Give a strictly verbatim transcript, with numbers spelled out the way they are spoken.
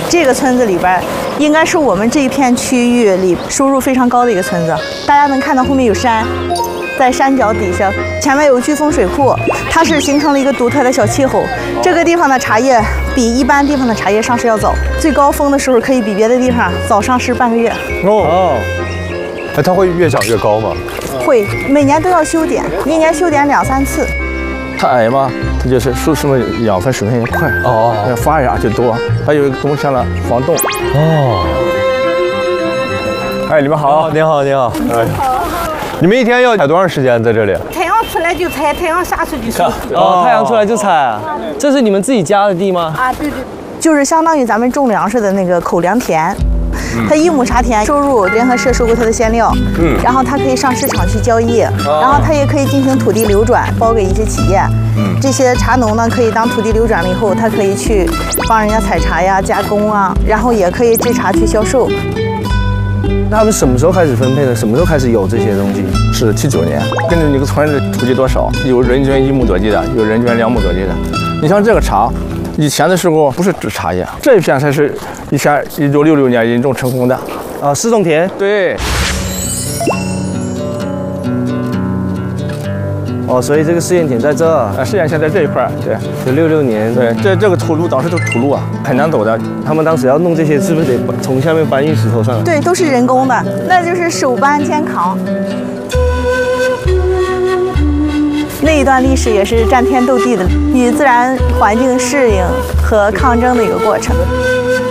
这个村子里边，应该是我们这一片区域里收入非常高的一个村子。大家能看到后面有山，在山脚底下，前面有飓风水库，它是形成了一个独特的小气候。这个地方的茶叶比一般地方的茶叶上市要早，最高峰的时候可以比别的地方早上市半个月。 哦，那它会越长越高吗？ 会，每年都要修剪，一年修剪两三次。 它矮嘛，它就是树什么养分水分也快， 哦， 那发芽就多。还有一个东西像了黄豆。 哦， 哎，你们好， 你好，你好，哎，你们一天要采多长时间在这里？ 太阳出来就采，太阳下去就收。 哦，太阳出来就采啊。这是你们自己家的地吗？ 啊，对对。 就是相当于咱们种粮食的那个口粮田。它一亩茶田收入联合社收购它的鲜料，嗯，然后它可以上市场去交易，然后它也可以进行土地流转，包给一些企业。嗯，这些茶农呢，可以当土地流转了以后，他可以去帮人家采茶呀、加工啊，然后也可以制茶去销售。 那他们什么时候开始分配的？什么时候开始有这些东西？ 是七九年，根据你个村子土地多少，有人均一亩多地的，有人均两亩多地的。你像这个茶。以前的时候不是制茶叶，这一片才是以前一九六六年引种成功的。 啊，试种田。 对。 哦，所以这个试验田在这儿。 啊，试验田在这一块儿。对。 就六六年。 对，这这个土路当时都是土路啊，很难走的。 他们当时要弄这些，是不是得从下面搬运石头上来？ 对，都是人工的，那就是手搬肩扛。那一段历史也是战天斗地的，与自然环境适应和抗争的一个过程。